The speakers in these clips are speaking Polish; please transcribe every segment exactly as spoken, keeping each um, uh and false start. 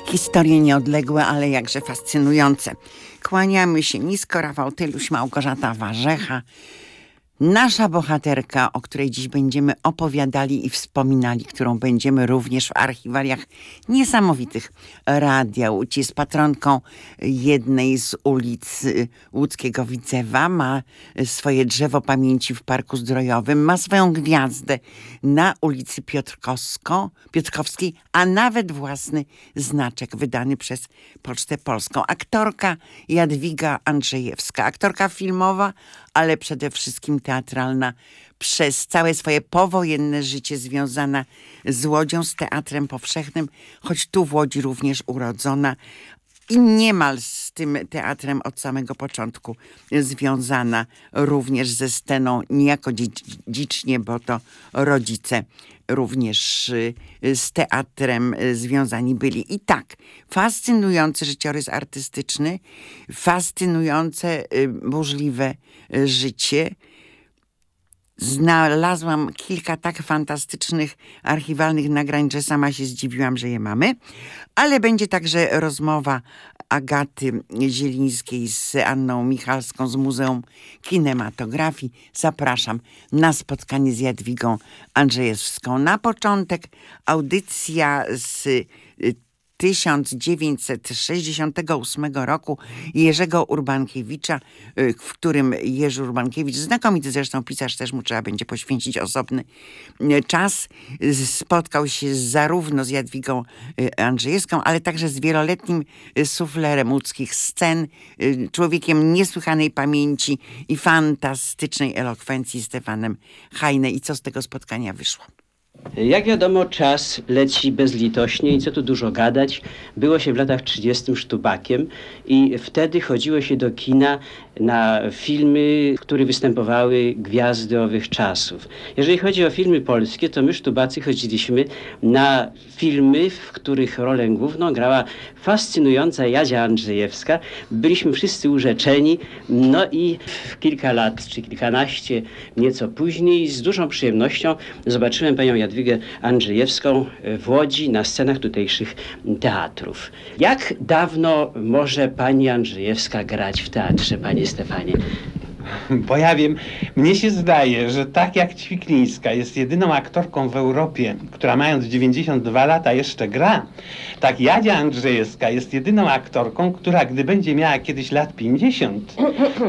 Historie nieodległe, ale jakże fascynujące. Kłaniamy się nisko, Rafał Tyluś, Małgorzata Warzecha. Nasza bohaterka, o której dziś będziemy opowiadali i wspominali, którą będziemy również w archiwaliach niesamowitych Radia Łódź, jest patronką jednej z ulic łódzkiego Widzewa, ma swoje drzewo pamięci w Parku Zdrojowym, ma swoją gwiazdę na ulicy Piotrkowsko, Piotrkowskiej, a nawet własny znaczek wydany przez Pocztę Polską. Aktorka Jadwiga Andrzejewska, aktorka filmowa, ale przede wszystkim teatralna, przez całe swoje powojenne życie związana z Łodzią, z Teatrem Powszechnym, choć tu w Łodzi również urodzona i niemal z tym teatrem od samego początku związana również ze sceną, niejako dziedzicznie, bo to rodzice również z teatrem związani byli. I tak, fascynujący życiorys artystyczny, fascynujące, burzliwe życie. Znalazłam kilka tak fantastycznych archiwalnych nagrań, że sama się zdziwiłam, że je mamy. Ale będzie także rozmowa Agaty Zielińskiej z Anną Michalską z Muzeum Kinematografii. Zapraszam na spotkanie z Jadwigą Andrzejewską. Na początek audycja z tysiąc dziewięćset sześćdziesiątego ósmego roku Jerzego Urbankiewicza, w którym Jerzy Urbankiewicz, znakomity zresztą pisarz, też mu trzeba będzie poświęcić osobny czas, spotkał się zarówno z Jadwigą Andrzejewską, ale także z wieloletnim suflerem łódzkich scen, człowiekiem niesłychanej pamięci i fantastycznej elokwencji, Stefanem Hajne. I co z tego spotkania wyszło? Jak wiadomo, czas leci bezlitośnie i co tu dużo gadać. Było się w latach trzydziestych sztubakiem i wtedy chodziło się do kina na filmy, w których występowały gwiazdy owych czasów. Jeżeli chodzi o filmy polskie, to my sztubacy chodziliśmy na filmy, w których rolę główną grała fascynująca Jadzia Andrzejewska. Byliśmy wszyscy urzeczeni, no i w kilka lat, czy kilkanaście nieco później, z dużą przyjemnością zobaczyłem panią Jadwigę Andrzejewską w Łodzi na scenach tutejszych teatrów. Jak dawno może pani Andrzejewska grać w teatrze, panie Stefanie? Bo ja wiem, mnie się zdaje, że tak jak Ćwiklińska jest jedyną aktorką w Europie, która mając dziewięćdziesiąt dwa lata jeszcze gra, tak Jadzia Andrzejewska jest jedyną aktorką, która gdy będzie miała kiedyś lat pięćdziesiąt,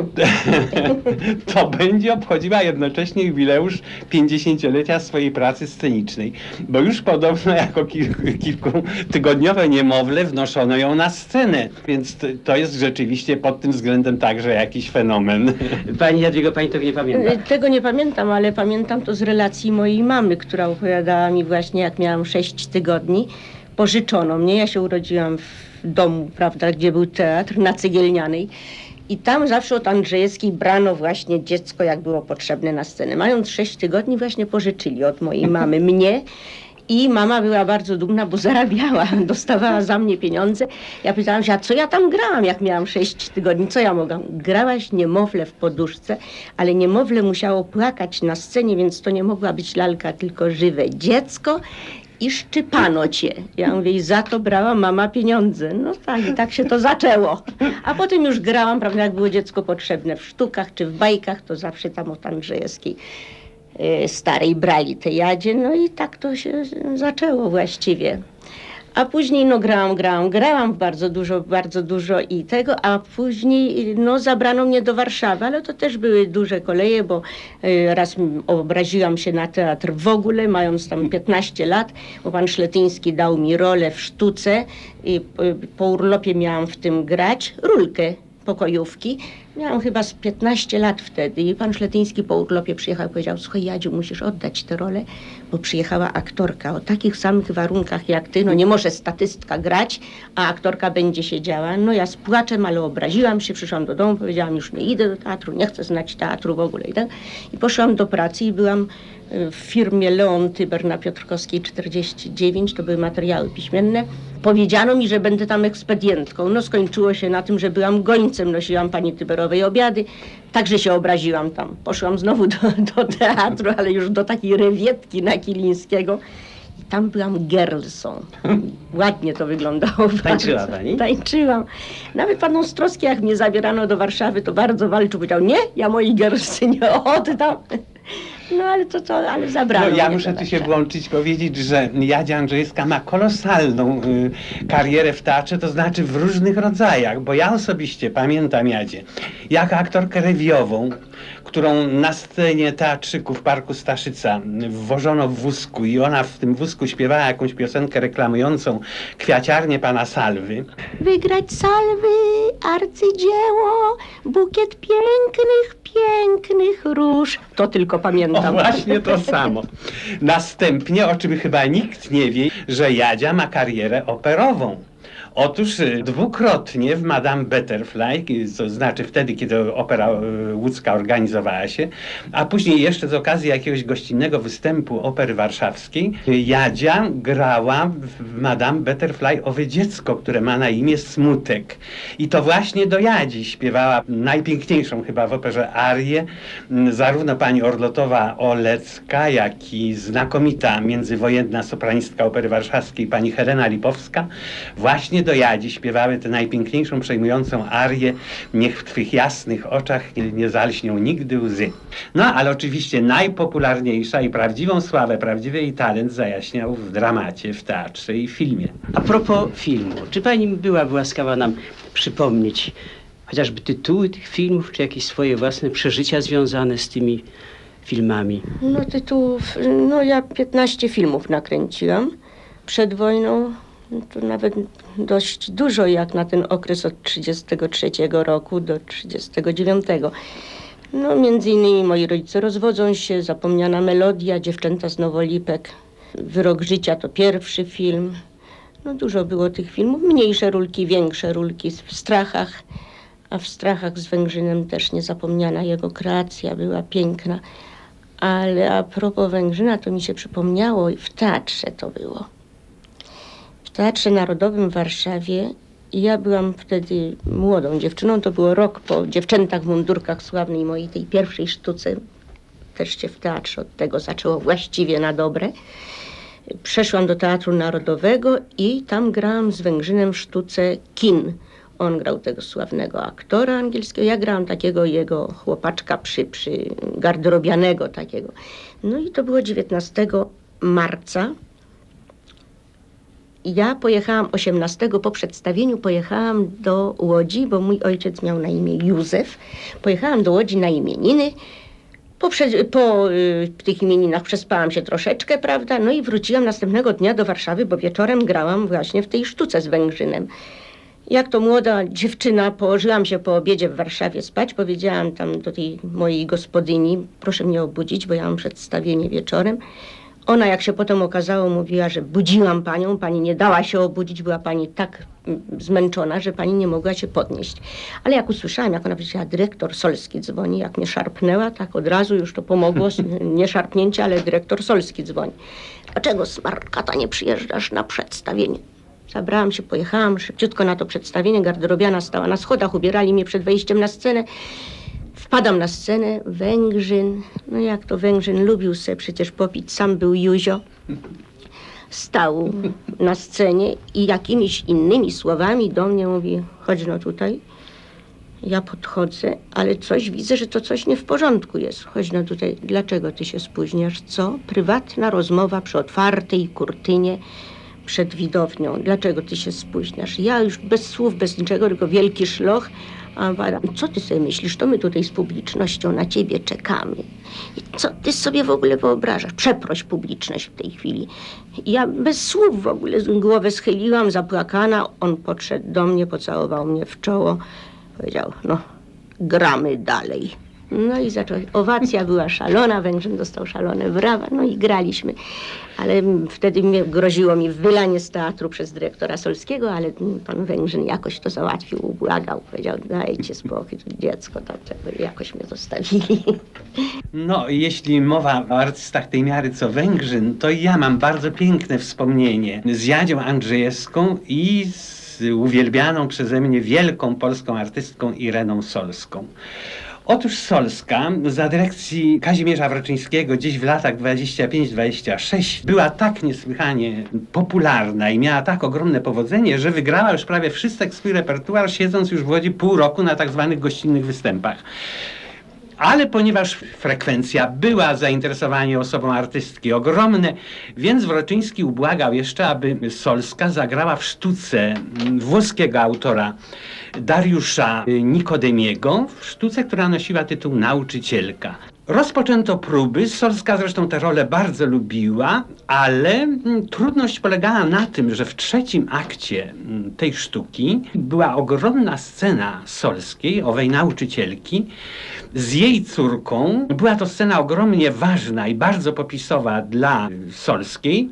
to będzie obchodziła jednocześnie jubileusz pięćdziesięciolecia swojej pracy scenicznej. Bo już podobno jako kilku, kilkutygodniowe niemowlę wnoszono ją na scenę. Więc to, to jest rzeczywiście pod tym względem także jakiś fenomen. Pani Jadwigo, pani tego nie pamięta? Tego nie pamiętam, ale pamiętam to z relacji mojej mamy, która opowiadała mi właśnie, jak miałam sześć tygodni. Pożyczono mnie, ja się urodziłam w domu, prawda, gdzie był teatr, na Cegielnianej. I tam zawsze od Andrzejewskiej brano właśnie dziecko, jak było potrzebne na scenę. Mając sześć tygodni właśnie pożyczyli od mojej mamy mnie. I mama była bardzo dumna, bo zarabiała, dostawała za mnie pieniądze. Ja pytałam się, a co ja tam grałam, jak miałam sześć tygodni, co ja mogłam? Grałaś niemowlę w poduszce, ale niemowlę musiało płakać na scenie, więc to nie mogła być lalka, tylko żywe dziecko i szczypano cię. Ja mówię, i za to brała mama pieniądze. No tak, i tak się to zaczęło. A potem już grałam, prawda, jak było dziecko potrzebne w sztukach czy w bajkach, to zawsze tam od Andrzejewskiej starej brali te Jadzie, no i tak to się zaczęło właściwie. A później no grałam, grałam, grałam bardzo dużo, bardzo dużo i tego, a później no zabrano mnie do Warszawy, ale to też były duże koleje, bo raz obraziłam się na teatr w ogóle, mając tam piętnaście lat, bo pan Szletyński dał mi rolę w sztuce i po urlopie miałam w tym grać, rulkę pokojówki. Miałam chyba z piętnaście lat wtedy i pan Szletyński po urlopie przyjechał i powiedział, słuchaj Jadziu, musisz oddać tę rolę, bo przyjechała aktorka o takich samych warunkach jak ty, no nie może statystka grać, a aktorka będzie siedziała. No ja z płaczem, ale obraziłam się, przyszłam do domu, powiedziałam, już nie idę do teatru, nie chcę znać teatru w ogóle i tak. I poszłam do pracy i byłam w firmie Leon Tyber na Piotrkowskiej czterdzieści dziewięć, to były materiały piśmienne. Powiedziano mi, że będę tam ekspedientką. No skończyło się na tym, że byłam gońcem, nosiłam pani Tyberowej obiady. Także się obraziłam tam. Poszłam znowu do, do teatru, ale już do takiej rewietki na Kilińskiego. I tam byłam Gerlsą. ładnie to wyglądało. Tańczyła bardzo. pani? Tańczyłam. Nawet pan Ostrowski, jak mnie zabierano do Warszawy, to bardzo walczył. Powiedział, nie, ja mojej Gersy nie oddam. No ale to co, ale zabrano No, ja mnie muszę do tu się Warszawy. włączyć, powiedzieć, że Jadzia Andrzejewska ma kolosalną y, karierę w teatrze, to znaczy w różnych rodzajach, bo ja osobiście pamiętam Jadzie jako aktorkę rewiową, którą na scenie teatrzyku w Parku Staszyca wożono w wózku i ona w tym wózku śpiewała jakąś piosenkę reklamującą kwiaciarnię pana Salwy. Wygrać salwy, arcydzieło, bukiet pięknych, pięknych róż. To tylko O, pamiętam. właśnie to samo. Następnie, o czym chyba nikt nie wie, że Jadzia ma karierę operową. Otóż y, dwukrotnie w Madame Butterfly, to znaczy wtedy, kiedy opera y, łódzka organizowała się, a później jeszcze z okazji jakiegoś gościnnego występu opery warszawskiej, y, Jadzia grała w Madame Butterfly owe dziecko, które ma na imię Smutek. I to właśnie do Jadzi śpiewała najpiękniejszą chyba w operze arię, y, zarówno pani Orlotowa Olecka, jak i znakomita międzywojenna sopranistka opery warszawskiej pani Helena Lipowska, właśnie do Jadzi śpiewały tę najpiękniejszą, przejmującą arię Niech w twych jasnych oczach nie, nie zalśnią nigdy łzy. No, ale oczywiście najpopularniejsza i prawdziwą sławę, prawdziwy jej talent zajaśniał w dramacie, w teatrze i filmie. A propos filmu, czy pani byłaby łaskawa nam przypomnieć chociażby tytuły tych filmów, czy jakieś swoje własne przeżycia związane z tymi filmami? No tytułów, no ja piętnaście filmów nakręciłam. Przed wojną to nawet dość dużo, jak na ten okres od trzydziestego trzeciego roku do trzydziestego dziewiątego. No między innymi moi rodzice rozwodzą się, Zapomniana melodia, Dziewczęta z Nowolipek, Wyrok życia to pierwszy film. No dużo było tych filmów, mniejsze rólki, większe rólki w Strachach, a w Strachach z Węgrzynem też niezapomniana jego kreacja była piękna. Ale a propos Węgrzyna, to mi się przypomniało, i w teatrze to było. W Teatrze Narodowym w Warszawie. Ja byłam wtedy młodą dziewczyną, to było rok po Dziewczętach w mundurkach sławnej mojej tej pierwszej sztuce. Też się w teatrze od tego zaczęło właściwie na dobre. Przeszłam do Teatru Narodowego i tam grałam z Węgrzynem w sztuce Kin. On grał tego sławnego aktora angielskiego, ja grałam takiego jego chłopaczka przy, przy garderobianego takiego. No i to było dziewiętnastego marca. Ja pojechałam osiemnastego po przedstawieniu, pojechałam do Łodzi, bo mój ojciec miał na imię Józef. Pojechałam do Łodzi na imieniny. Po, przed, po y, tych imieninach przespałam się troszeczkę, prawda? No i wróciłam następnego dnia do Warszawy, bo wieczorem grałam właśnie w tej sztuce z Węgrzynem. Jak to młoda dziewczyna, położyłam się po obiedzie w Warszawie spać, powiedziałam tam do tej mojej gospodyni, proszę mnie obudzić, bo ja mam przedstawienie wieczorem. Ona, jak się potem okazało, mówiła, że budziłam panią, pani nie dała się obudzić, była pani tak zmęczona, że pani nie mogła się podnieść. Ale jak usłyszałam, jak ona powiedziała, dyrektor Solski dzwoni, jak mnie szarpnęła, tak od razu już to pomogło, nie szarpnięcie, ale dyrektor Solski dzwoni. Dlaczego, smarkata, nie przyjeżdżasz na przedstawienie? Zabrałam się, pojechałam szybciutko na to przedstawienie, garderobiana stała na schodach, ubierali mnie przed wejściem na scenę. Wpadam na scenę, Węgrzyn, no jak to Węgrzyn lubił sobie przecież popić, sam był Józio. Stał na scenie i jakimiś innymi słowami do mnie mówi, chodź no tutaj. Ja podchodzę, ale coś widzę, że to coś nie w porządku jest. Chodź no tutaj, dlaczego ty się spóźniasz? Co? Prywatna rozmowa przy otwartej kurtynie przed widownią. Dlaczego ty się spóźniasz? Ja już bez słów, bez niczego, tylko wielki szloch. A Adam, co ty sobie myślisz? To my tutaj z publicznością na ciebie czekamy. I co ty sobie w ogóle wyobrażasz? Przeproś publiczność w tej chwili. Ja bez słów w ogóle głowę schyliłam, zapłakana. On podszedł do mnie, pocałował mnie w czoło. Powiedział, no, gramy dalej. No i zaczął. Owacja była szalona, Węgrzyn dostał szalone brawa, no i graliśmy. Ale wtedy mnie, groziło mi wylanie z teatru przez dyrektora Solskiego, ale pan Węgrzyn jakoś to załatwił, ubłagał. Powiedział, dajcie spokój, to dziecko, to jakoś mnie zostawili. No, jeśli mowa o artystach tej miary co Węgrzyn, to ja mam bardzo piękne wspomnienie z Jadzią Andrzejewską i z uwielbianą przeze mnie wielką polską artystką Ireną Solską. Otóż Solska za dyrekcji Kazimierza Wroczyńskiego gdzieś w latach dwudziestych pięciu dwudziestych sześciu była tak niesłychanie popularna i miała tak ogromne powodzenie, że wygrała już prawie wszystek swój repertuar, siedząc już w Łodzi pół roku na tak zwanych gościnnych występach. Ale ponieważ frekwencja była, zainteresowanie osobą artystki ogromne, więc Wroczyński ubłagał jeszcze, aby Solska zagrała w sztuce włoskiego autora Dariusza Nikodemiego, w sztuce, która nosiła tytuł Nauczycielka. Rozpoczęto próby, Solska zresztą tę rolę bardzo lubiła, ale trudność polegała na tym, że w trzecim akcie tej sztuki była ogromna scena Solskiej, owej nauczycielki, z jej córką. Była to scena ogromnie ważna i bardzo popisowa dla Solskiej,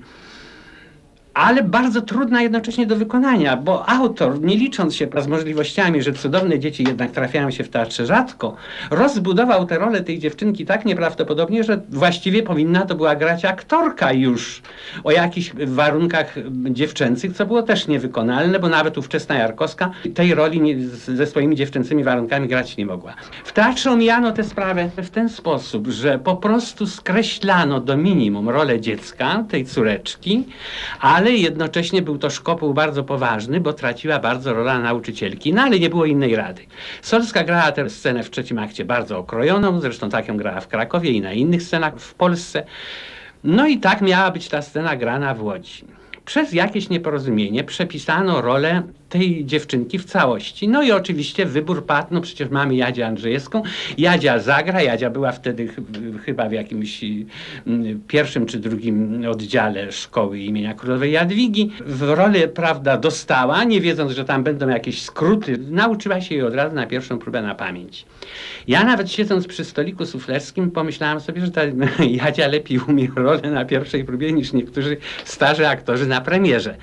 ale bardzo trudna jednocześnie do wykonania, bo autor, nie licząc się z możliwościami, że cudowne dzieci jednak trafiają się w teatrze rzadko, rozbudował tę rolę tej dziewczynki tak nieprawdopodobnie, że właściwie powinna to była grać aktorka już o jakichś warunkach dziewczęcych, co było też niewykonalne, bo nawet ówczesna Jarkowska tej roli nie, ze swoimi dziewczęcymi warunkami grać nie mogła. W teatrze omijano tę sprawę w ten sposób, że po prostu skreślano do minimum rolę dziecka, tej córeczki, ale ale jednocześnie był to szkopuł bardzo poważny, bo traciła bardzo rola nauczycielki, no ale nie było innej rady. Solska grała tę scenę w trzecim akcie bardzo okrojoną, zresztą tak ją grała w Krakowie i na innych scenach w Polsce. No i tak miała być ta scena grana w Łodzi. Przez jakieś nieporozumienie przepisano rolę tej dziewczynki w całości. No i oczywiście wybór padł, no przecież mamy Jadzię Andrzejewską. Jadzia zagra, Jadzia była wtedy ch chyba w jakimś y, pierwszym czy drugim oddziale szkoły imienia Królowej Jadwigi. W rolę, prawda, dostała, nie wiedząc, że tam będą jakieś skróty. Nauczyła się jej od razu na pierwszą próbę na pamięć. Ja nawet siedząc przy stoliku suflerskim pomyślałam sobie, że ta Jadzia lepiej umie rolę na pierwszej próbie niż niektórzy starzy aktorzy na premierze.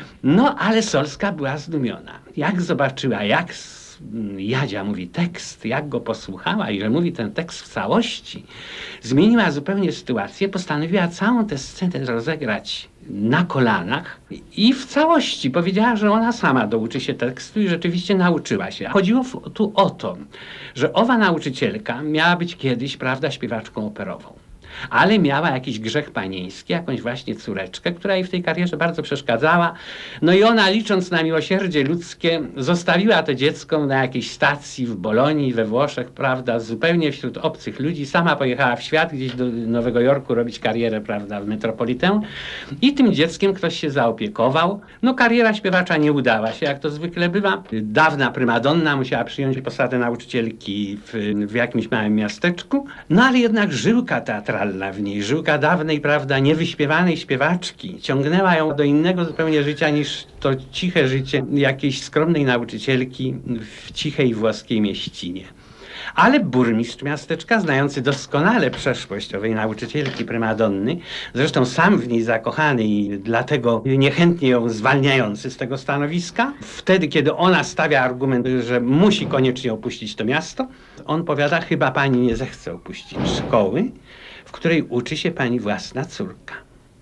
No ale Solska była zdumiona. Jak zobaczyła, jak Jadzia mówi tekst, jak go posłuchała i że mówi ten tekst w całości, zmieniła zupełnie sytuację, postanowiła całą tę scenę rozegrać na kolanach i w całości powiedziała, że ona sama douczy się tekstu i rzeczywiście nauczyła się. Chodziło tu o to, że owa nauczycielka miała być kiedyś, prawda, śpiewaczką operową. Ale miała jakiś grzech panieński, jakąś właśnie córeczkę, która jej w tej karierze bardzo przeszkadzała. No i ona, licząc na miłosierdzie ludzkie, zostawiła to dziecko na jakiejś stacji w Bolonii, we Włoszech, prawda, zupełnie wśród obcych ludzi. Sama pojechała w świat, gdzieś do Nowego Jorku robić karierę, prawda, w Metropolitę. I tym dzieckiem ktoś się zaopiekował. No kariera śpiewacza nie udała się, jak to zwykle bywa. Dawna prymadonna musiała przyjąć posadę nauczycielki w, w jakimś małym miasteczku. No ale jednak żyłka teatralna w niej, żyłka dawnej, prawda, niewyśpiewanej śpiewaczki ciągnęła ją do innego zupełnie życia niż to ciche życie jakiejś skromnej nauczycielki w cichej włoskiej mieścinie. Ale burmistrz miasteczka, znający doskonale przeszłość owej nauczycielki prymadonny, zresztą sam w niej zakochany i dlatego niechętnie ją zwalniający z tego stanowiska, wtedy, kiedy ona stawia argument, że musi koniecznie opuścić to miasto, on powiada, chyba pani nie zechce opuścić szkoły, w której uczy się pani własna córka.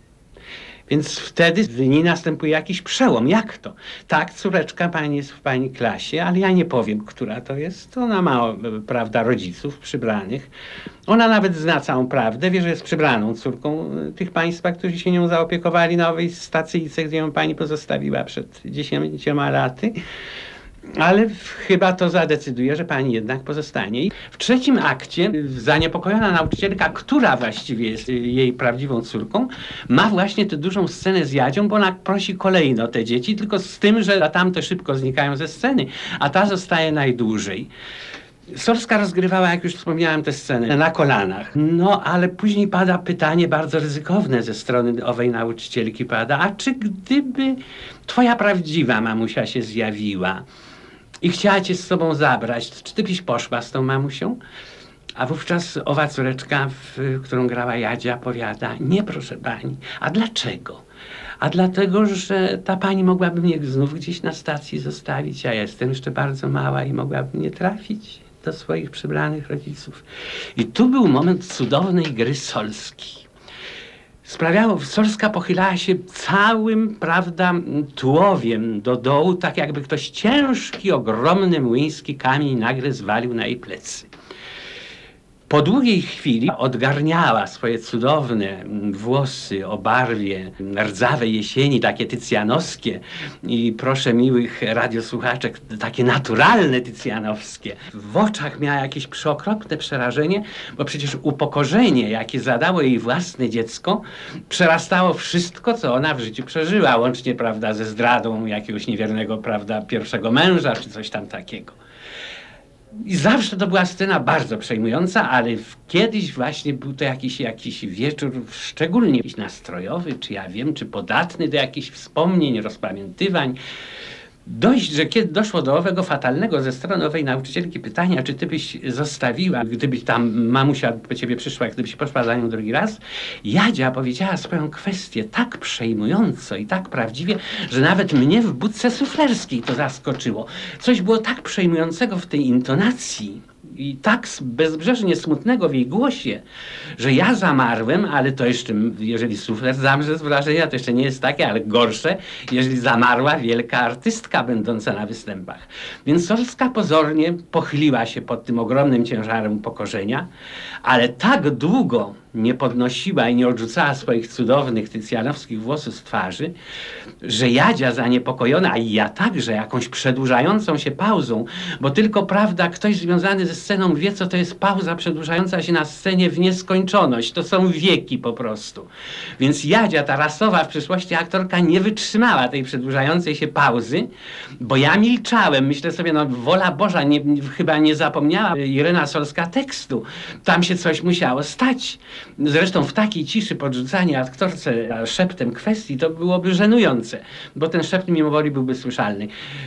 Więc wtedy w niej następuje jakiś przełom. Jak to? Tak, córeczka pani jest w pani klasie, ale ja nie powiem, która to jest. Ona ma, prawda, rodziców przybranych. Ona nawet zna całą prawdę, wie, że jest przybraną córką tych państwa, którzy się nią zaopiekowali na owej stacyjce, gdzie ją pani pozostawiła przed dziesięcioma laty. Ale chyba to zadecyduje, że pani jednak pozostanie. W trzecim akcie zaniepokojona nauczycielka, która właściwie jest jej prawdziwą córką, ma właśnie tę dużą scenę z Jadzią, bo ona prosi kolejno te dzieci, tylko z tym, że tamte szybko znikają ze sceny, a ta zostaje najdłużej. Solska rozgrywała, jak już wspomniałem, tę scenę na kolanach. No, ale później pada pytanie bardzo ryzykowne ze strony owej nauczycielki. Pada, a czy gdyby twoja prawdziwa mamusia się zjawiła i chciała cię z sobą zabrać, czy ty byś poszła z tą mamusią? A wówczas owa córeczka, w którą grała Jadzia, powiada, nie proszę pani. A dlaczego? A dlatego, że ta pani mogłaby mnie znów gdzieś na stacji zostawić, a ja jestem jeszcze bardzo mała i mogłabym nie trafić do swoich przybranych rodziców. I tu był moment cudownej gry Solski. Sprawiało, Solska pochylała się całym, prawda, tułowiem do dołu, tak jakby ktoś ciężki, ogromny młyński kamień nagle zwalił na jej plecy. Po długiej chwili odgarniała swoje cudowne włosy o barwie rdzawej jesieni, takie tycjanowskie i proszę miłych radiosłuchaczek, takie naturalne tycjanowskie. W oczach miała jakieś przeokropne przerażenie, bo przecież upokorzenie, jakie zadało jej własne dziecko, przerastało wszystko, co ona w życiu przeżyła, łącznie, prawda, ze zdradą jakiegoś niewiernego, prawda, pierwszego męża, czy coś tam takiego. I zawsze to była scena bardzo przejmująca, ale kiedyś właśnie był to jakiś, jakiś wieczór szczególnie jakiś nastrojowy, czy ja wiem, czy podatny do jakichś wspomnień, rozpamiętywań. Dość, że kiedy doszło do owego fatalnego ze strony owej nauczycielki pytania, czy ty byś zostawiła, gdybyś tam mamusia po ciebie przyszła, gdybyś poszła za nią drugi raz, Jadzia powiedziała swoją kwestię tak przejmująco i tak prawdziwie, że nawet mnie w budce suflerskiej to zaskoczyło. Coś było tak przejmującego w tej intonacji i tak bezbrzeżnie smutnego w jej głosie, że ja zamarłem, ale to jeszcze, jeżeli sufler zamrze z wrażenia, to jeszcze nie jest takie, ale gorsze, jeżeli zamarła wielka artystka będąca na występach. Więc Solska pozornie pochyliła się pod tym ogromnym ciężarem upokorzenia, ale tak długo nie podnosiła i nie odrzucała swoich cudownych tycjanowskich włosów z twarzy, że Jadzia zaniepokojona, a i ja także, jakąś przedłużającą się pauzą, bo tylko, prawda, ktoś związany ze sceną wie, co to jest pauza przedłużająca się na scenie w nieskończoność. To są wieki po prostu. Więc Jadzia, ta rasowa w przyszłości aktorka, nie wytrzymała tej przedłużającej się pauzy, bo ja milczałem. Myślę sobie, no wola Boża, nie, chyba nie zapomniała Irena Solska tekstu. Tam się coś musiało stać. Zresztą w takiej ciszy podrzucanie aktorce szeptem kwestii to byłoby żenujące, bo ten szept mimo woli byłby słyszalny.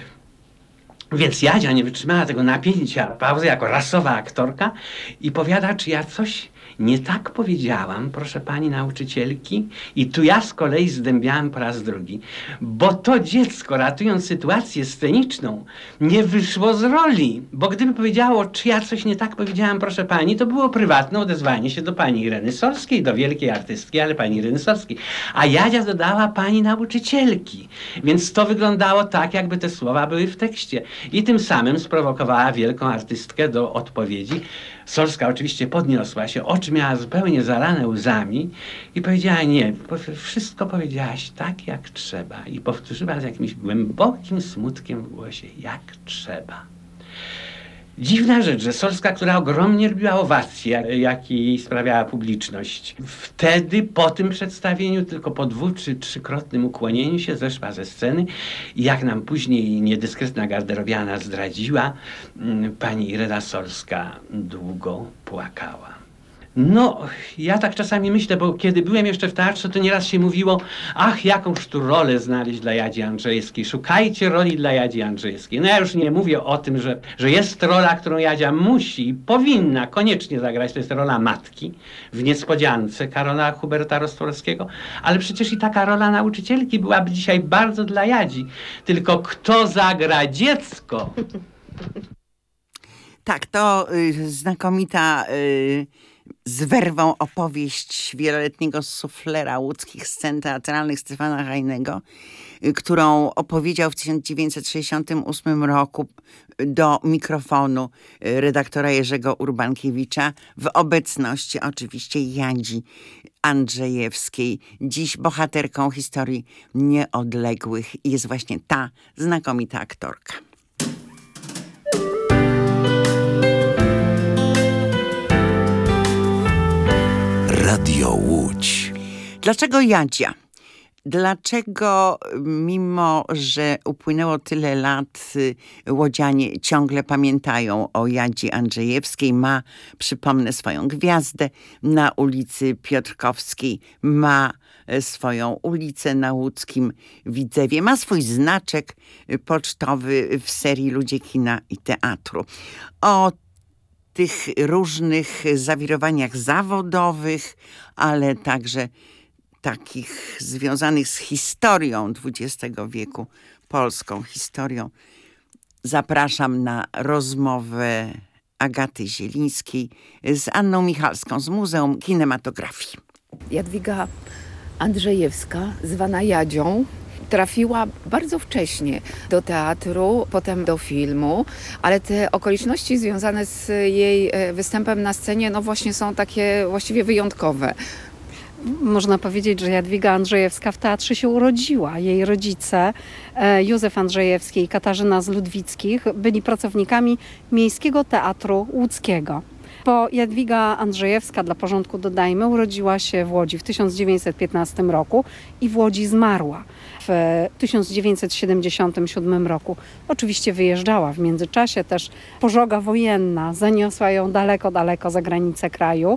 Więc Jadzia nie wytrzymała tego napięcia pauzy jako rasowa aktorka i powiada, czy ja coś nie tak powiedziałam, proszę pani nauczycielki. I tu ja z kolei zdębiałem po raz drugi, bo to dziecko, ratując sytuację sceniczną, nie wyszło z roli, bo gdyby powiedziało, czy ja coś nie tak powiedziałam, proszę pani, to było prywatne odezwanie się do pani Ireny Solskiej, do wielkiej artystki, ale pani Ireny Solskiej. A Jadzia dodała pani nauczycielki, więc to wyglądało tak, jakby te słowa były w tekście. I tym samym sprowokowała wielką artystkę do odpowiedzi. Solska oczywiście podniosła się, oczy miała zupełnie zalane łzami i powiedziała, nie, wszystko powiedziałaś tak, jak trzeba. I powtórzyła z jakimś głębokim smutkiem w głosie, jak trzeba. Dziwna rzecz, że Solska, która ogromnie lubiła owacje, jakie jej sprawiała publiczność, wtedy po tym przedstawieniu, tylko po dwu czy trzykrotnym ukłonieniu się zeszła ze sceny i jak nam później niedyskretna garderobiana zdradziła, pani Irena Solska długo płakała. No, ja tak czasami myślę, bo kiedy byłem jeszcze w teatrze, to nieraz się mówiło, ach, jakąż tu rolę znaleźć dla Jadzi Andrzejewskiej, szukajcie roli dla Jadzi Andrzejewskiej. No ja już nie mówię o tym, że, że jest rola, którą Jadzia musi i powinna koniecznie zagrać, to jest rola matki w Niespodziance Karola Huberta Rostworskiego, ale przecież i taka rola nauczycielki byłaby dzisiaj bardzo dla Jadzi, tylko kto zagra dziecko? Tak, to y, znakomita y, z werwą opowieść wieloletniego suflera łódzkich scen teatralnych Stefana Hajnego, y, którą opowiedział w tysiąc dziewięćset sześćdziesiątym ósmym roku do mikrofonu y, redaktora Jerzego Urbankiewicza w obecności oczywiście Jadzi Andrzejewskiej. Dziś bohaterką historii nieodległych jest właśnie ta znakomita aktorka. Radio Łódź. Dlaczego Jadzia? Dlaczego mimo, że upłynęło tyle lat, łodzianie ciągle pamiętają o Jadzi Andrzejewskiej? Ma, przypomnę, swoją gwiazdę na ulicy Piotrkowskiej, ma swoją ulicę na łódzkim Widzewie, ma swój znaczek pocztowy w serii Ludzie kina i teatru. O tych różnych zawirowaniach zawodowych, ale także takich związanych z historią dwudziestego wieku, polską historią. Zapraszam na rozmowę Agaty Zielińskiej z Anną Michalską z Muzeum Kinematografii. Jadwiga Andrzejewska, zwana Jadzią, trafiła bardzo wcześnie do teatru, potem do filmu, ale te okoliczności związane z jej występem na scenie, no właśnie są takie właściwie wyjątkowe. Można powiedzieć, że Jadwiga Andrzejewska w teatrze się urodziła. Jej rodzice, Józef Andrzejewski i Katarzyna z Ludwickich, byli pracownikami Miejskiego Teatru Łódzkiego. Bo Jadwiga Andrzejewska, dla porządku dodajmy, urodziła się w Łodzi w tysiąc dziewięćset piętnastym roku i w Łodzi zmarła w tysiąc dziewięćset siedemdziesiątym siódmym roku. Oczywiście wyjeżdżała w międzyczasie, też pożoga wojenna zaniosła ją daleko, daleko za granicę kraju,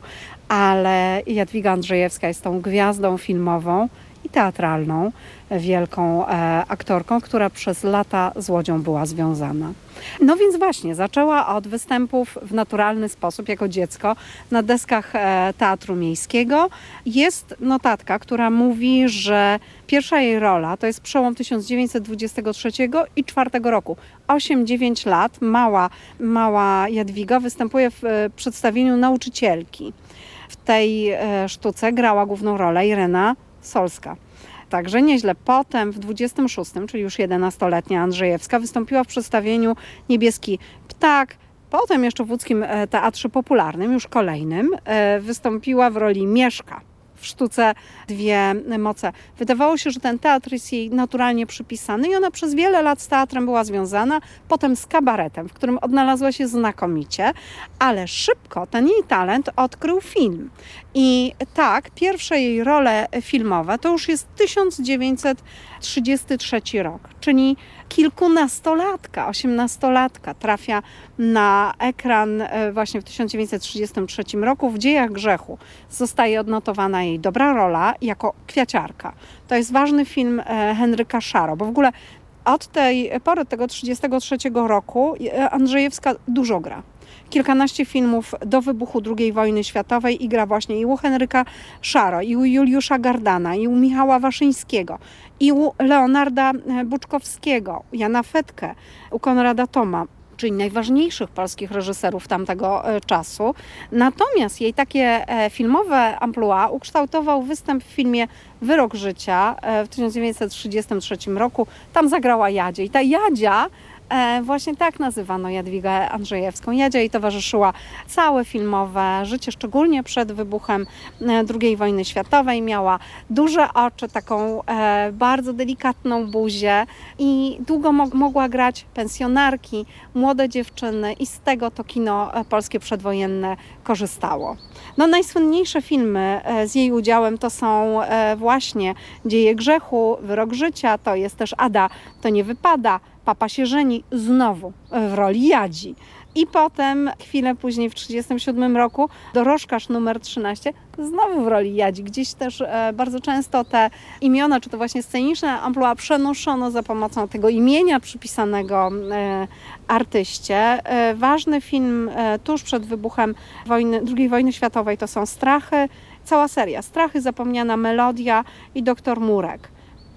ale Jadwiga Andrzejewska jest tą gwiazdą filmową i teatralną, wielką e, aktorką, która przez lata z Łodzią była związana. No więc właśnie, zaczęła od występów w naturalny sposób jako dziecko na deskach e, Teatru Miejskiego. Jest notatka, która mówi, że pierwsza jej rola to jest przełom tysiąc dziewięćset dwudziestego trzeciego i czwartego roku. osiem dziewięć lat, mała, mała Jadwiga występuje w e, przedstawieniu Nauczycielki. W tej e, sztuce grała główną rolę Irena Solska. Także nieźle. Potem w dwudziestym szóstym, czyli już jedenastoletnia Andrzejewska, wystąpiła w przedstawieniu Niebieski Ptak. Potem jeszcze w Łódzkim Teatrze Popularnym, już kolejnym, wystąpiła w roli Mieszka w sztuce Dwie moce. Wydawało się, że ten teatr jest jej naturalnie przypisany i ona przez wiele lat z teatrem była związana, potem z kabaretem, w którym odnalazła się znakomicie, ale szybko ten jej talent odkrył film. I tak, pierwsze jej role filmowe to już jest tysiąc dziewięćset trzydziesty trzeci rok, czyli kilkunastolatka, osiemnastolatka trafia na ekran właśnie w tysiąc dziewięćset trzydziestym trzecim roku w Dziejach grzechu. Zostaje odnotowana jej dobra rola jako kwiaciarka. To jest ważny film Henryka Szaro, bo w ogóle od tej pory, tego trzydziestego trzeciego roku Andrzejewska dużo gra. Kilkanaście filmów do wybuchu drugiej wojny światowej i gra właśnie i u Henryka Szaro, i u Juliusza Gardana, i u Michała Waszyńskiego, i u Leonarda Buczkowskiego, Jana Fetkę, u Konrada Thoma, czyli najważniejszych polskich reżyserów tamtego czasu. Natomiast jej takie filmowe amplua ukształtował występ w filmie Wyrok życia w tysiąc dziewięćset trzydziestym trzecim roku. Tam zagrała Jadzie i ta Jadzia, właśnie tak nazywano Jadwigę Andrzejewską. Jadzia jej towarzyszyła całe filmowe życie, szczególnie przed wybuchem drugiej wojny światowej. Miała duże oczy, taką bardzo delikatną buzię i długo mo- mogła grać pensjonarki, młode dziewczyny i z tego to kino polskie przedwojenne korzystało. No, najsłynniejsze filmy z jej udziałem to są właśnie Dzieje grzechu, Wyrok życia, to jest też Ada, to nie wypada, Papa się żeni, znowu w roli Jadzi. I potem, chwilę później, w trzydziestym siódmym roku, Dorożkarz numer trzynaście, znowu w roli Jadzi. Gdzieś też e, bardzo często te imiona, czy to właśnie sceniczne amplua przenoszono za pomocą tego imienia przypisanego e, artyście. E, ważny film e, tuż przed wybuchem wojny, drugiej wojny światowej to są Strachy, cała seria. Strachy, Zapomniana melodia i Doktor Murek.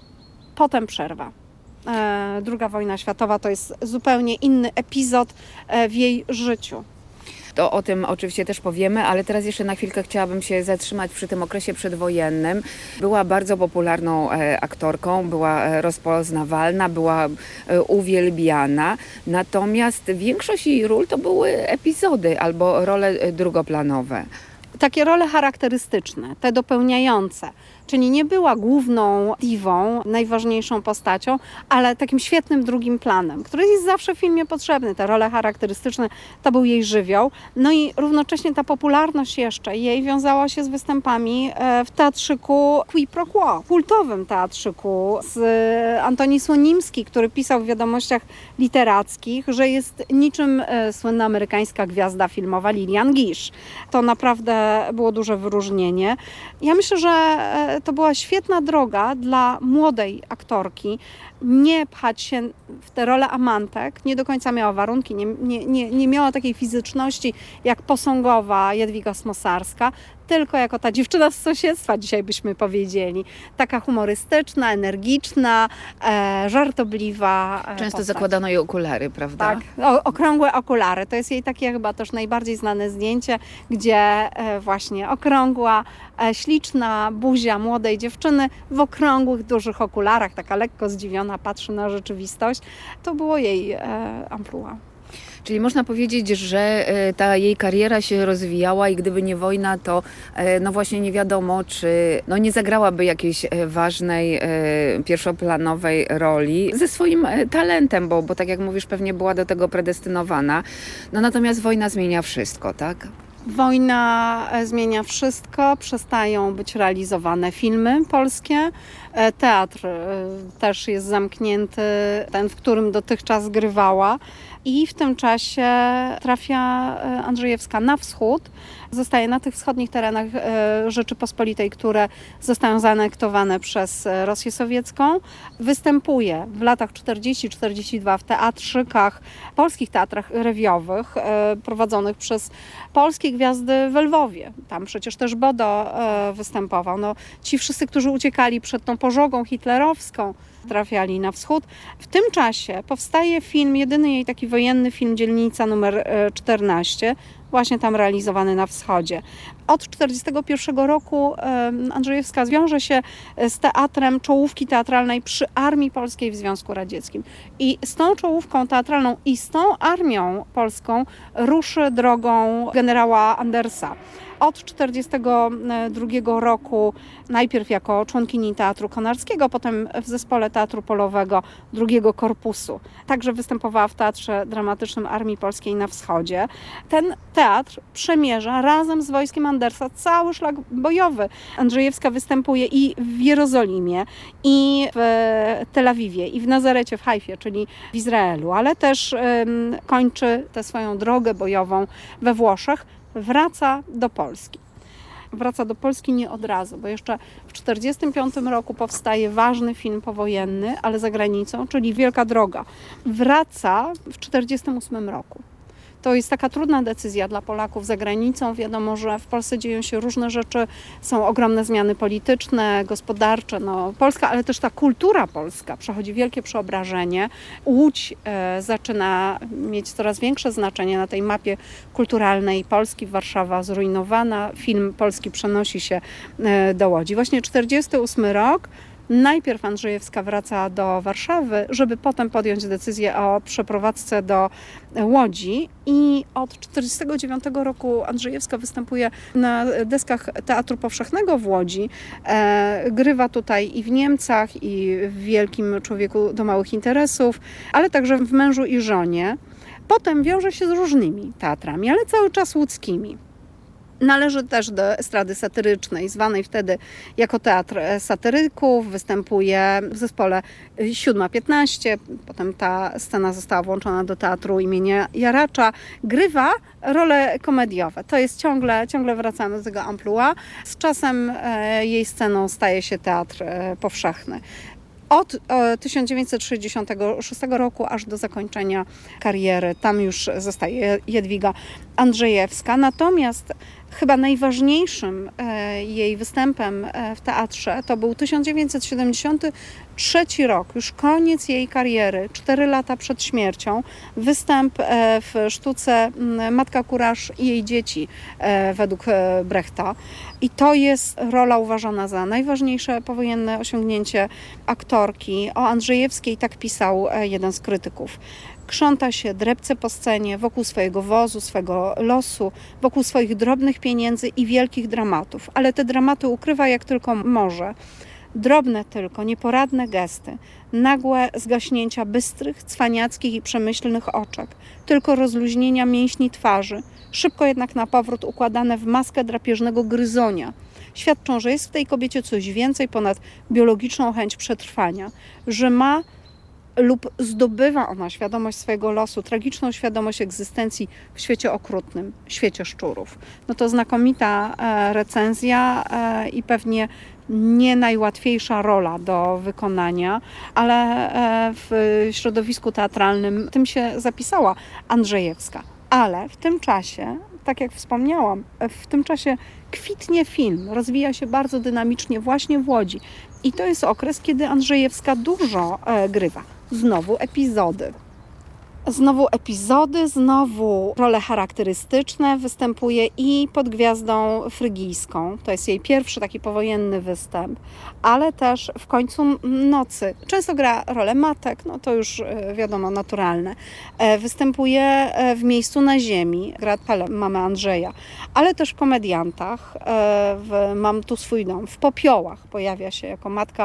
Potem przerwa. Druga wojna światowa to jest zupełnie inny epizod w jej życiu. To o tym oczywiście też powiemy, ale teraz jeszcze na chwilkę chciałabym się zatrzymać przy tym okresie przedwojennym. Była bardzo popularną aktorką, była rozpoznawalna, była uwielbiana, natomiast większość jej ról to były epizody albo role drugoplanowe. Takie role charakterystyczne, te dopełniające, czyli nie była główną diwą, najważniejszą postacią, ale takim świetnym drugim planem, który jest zawsze w filmie potrzebny. Te role charakterystyczne to był jej żywioł. No i równocześnie ta popularność jeszcze jej wiązała się z występami w teatrzyku Qui pro quo, kultowym teatrzyku z Antoni Słonimski, który pisał w wiadomościach literackich, że jest niczym słynna amerykańska gwiazda filmowa Lillian Gish. To naprawdę było duże wyróżnienie. Ja myślę, że to była świetna droga dla młodej aktorki. Nie pchać się w te role amantek, nie do końca miała warunki, nie, nie, nie, nie miała takiej fizyczności jak posągowa Jadwiga Smosarska, tylko jako ta dziewczyna z sąsiedztwa, dzisiaj byśmy powiedzieli. Taka humorystyczna, energiczna, e, żartobliwa e, Często postać. zakładano jej okulary, prawda? Tak, o, okrągłe okulary. To jest jej takie chyba też najbardziej znane zdjęcie, gdzie e, właśnie okrągła, e, śliczna buzia młodej dziewczyny w okrągłych, dużych okularach, taka lekko zdziwiona, patrzy na rzeczywistość. To było jej e, amplua. Czyli można powiedzieć, że ta jej kariera się rozwijała i gdyby nie wojna, to no właśnie nie wiadomo, czy no nie zagrałaby jakiejś ważnej, pierwszoplanowej roli ze swoim talentem, bo, bo tak jak mówisz, pewnie była do tego predestynowana. No natomiast wojna zmienia wszystko, tak? Wojna zmienia wszystko, przestają być realizowane filmy polskie. Teatr też jest zamknięty, ten, w którym dotychczas grywała. I w tym czasie trafia Andrzejewska na wschód. Zostaje na tych wschodnich terenach Rzeczypospolitej, które zostają zaanektowane przez Rosję Sowiecką. Występuje w latach czterdziestym czterdziestym drugim w teatrzykach, polskich teatrach rewiowych prowadzonych przez polskie gwiazdy w Lwowie. Tam przecież też Bodo występował. No, ci wszyscy, którzy uciekali przed tą pożogą hitlerowską, trafiali na wschód. W tym czasie powstaje film, jedyny jej taki wojenny film, Dzielnica numer czternaście, właśnie tam realizowany na wschodzie. Od tysiąc dziewięćset czterdziestego pierwszego roku Andrzejewska wiąże się z teatrem czołówki teatralnej przy Armii Polskiej w Związku Radzieckim. I z tą czołówką teatralną i z tą armią polską ruszy drogą generała Andersa. Od tysiąc dziewięćset czterdziestego drugiego roku najpierw jako członkini Teatru Konarskiego, potem w zespole Teatru Polowego drugiego Korpusu. Także występowała w Teatrze Dramatycznym Armii Polskiej na wschodzie. Ten teatr przemierza razem z wojskiem Andersa cały szlak bojowy. Andrzejewska występuje i w Jerozolimie, i w Tel Awiwie, i w Nazarecie, w Hajfie, czyli w Izraelu, ale też um, kończy tę swoją drogę bojową we Włoszech. Wraca do Polski. Wraca do Polski nie od razu, bo jeszcze w tysiąc dziewięćset czterdziestym piątym roku powstaje ważny film powojenny, ale za granicą, czyli Wielka Droga. Wraca w tysiąc dziewięćset czterdziestym ósmym roku. To jest taka trudna decyzja dla Polaków za granicą. Wiadomo, że w Polsce dzieją się różne rzeczy, są ogromne zmiany polityczne, gospodarcze. No, Polska, ale też ta kultura polska przechodzi wielkie przeobrażenie. Łódź e, zaczyna mieć coraz większe znaczenie na tej mapie kulturalnej Polski. Warszawa zrujnowana. Film polski przenosi się e, do Łodzi. Właśnie czterdziesty ósmy rok. Najpierw Andrzejewska wraca do Warszawy, żeby potem podjąć decyzję o przeprowadzce do Łodzi i od tysiąc dziewięćset czterdziestego dziewiątego roku Andrzejewska występuje na deskach Teatru Powszechnego w Łodzi. E, grywa tutaj i w Niemcach, i w Wielkim Człowieku do małych interesów, ale także w Mężu i żonie. Potem wiąże się z różnymi teatrami, ale cały czas łódzkimi. Należy też do estrady satyrycznej, zwanej wtedy jako Teatr Satyryków. Występuje w zespole siódma piętnaście. Potem ta scena została włączona do Teatru imienia Jaracza. Grywa role komediowe. To jest ciągle, ciągle wracamy do tego amplua. Z czasem jej sceną staje się Teatr Powszechny. Od tysiąc dziewięćset sześćdziesiątego szóstego roku aż do zakończenia kariery. Tam już zostaje Jadwiga Andrzejewska. Natomiast chyba najważniejszym jej występem w teatrze to był tysiąc dziewięćset siedemdziesiąty trzeci rok, już koniec jej kariery, cztery lata przed śmiercią, występ w sztuce Matka Kuraż i jej dzieci według Brechta. I to jest rola uważana za najważniejsze powojenne osiągnięcie aktorki. O Andrzejewskiej tak pisał jeden z krytyków. Krząta się, drepce po scenie wokół swojego wozu, swego losu, wokół swoich drobnych pieniędzy i wielkich dramatów. Ale te dramaty ukrywa jak tylko może. Drobne tylko, nieporadne gesty, nagłe zgaśnięcia bystrych, cwaniackich i przemyślnych oczek, tylko rozluźnienia mięśni twarzy, szybko jednak na powrót układane w maskę drapieżnego gryzonia. Świadczą, że jest w tej kobiecie coś więcej ponad biologiczną chęć przetrwania, że ma lub zdobywa ona świadomość swojego losu, tragiczną świadomość egzystencji w świecie okrutnym, świecie szczurów. No to znakomita recenzja i pewnie nie najłatwiejsza rola do wykonania, ale w środowisku teatralnym tym się zapisała Andrzejewska. Ale w tym czasie tak jak wspomniałam, w tym czasie kwitnie film, rozwija się bardzo dynamicznie właśnie w Łodzi. I to jest okres, kiedy Andrzejewska dużo e, grywa. Znowu epizody. Znowu epizody, znowu role charakterystyczne, występuje i pod Gwiazdą Frygijską. To jest jej pierwszy taki powojenny występ, ale też w Końcu nocy. Często gra rolę matek, no to już wiadomo, naturalne. Występuje w Miejscu na ziemi, gra mamę Andrzeja, ale też w Komediantach, w Mam tu swój dom, w Popiołach pojawia się jako matka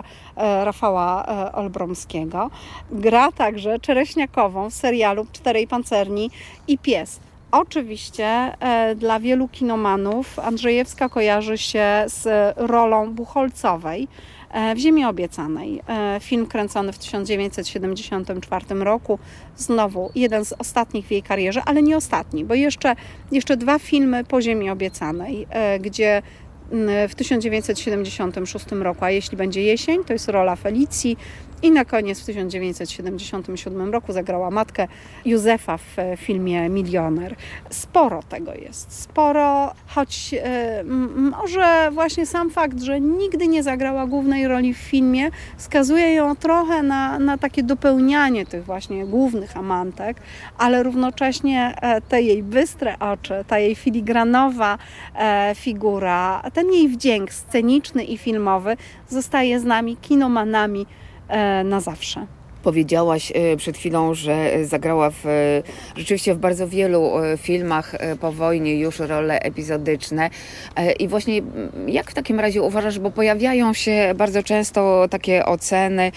Rafała Olbromskiego. Gra także Czereśniakową w serialu Czterej pancerni i Pies. Oczywiście e, dla wielu kinomanów Andrzejewska kojarzy się z rolą Buchholzowej e, w Ziemi obiecanej. E, film kręcony w tysiąc dziewięćset siedemdziesiątym czwartym roku. Znowu jeden z ostatnich w jej karierze, ale nie ostatni, bo jeszcze, jeszcze dwa filmy po Ziemi obiecanej, e, gdzie w tysiąc dziewięćset siedemdziesiątym szóstym roku, a jeśli będzie jesień, to jest rola Felicji. I na koniec w tysiąc dziewięćset siedemdziesiątym siódmym roku zagrała matkę Józefa w filmie Milioner. Sporo tego jest, sporo, choć e, może właśnie sam fakt, że nigdy nie zagrała głównej roli w filmie, wskazuje ją trochę na, na takie dopełnianie tych właśnie głównych amantek, ale równocześnie e, te jej bystre oczy, ta jej filigranowa e, figura, ten jej wdzięk sceniczny i filmowy zostaje z nami, kinomanami, na zawsze. Powiedziałaś przed chwilą, że zagrała w, rzeczywiście w bardzo wielu filmach po wojnie już role epizodyczne. I właśnie jak w takim razie uważasz, bo pojawiają się bardzo często takie oceny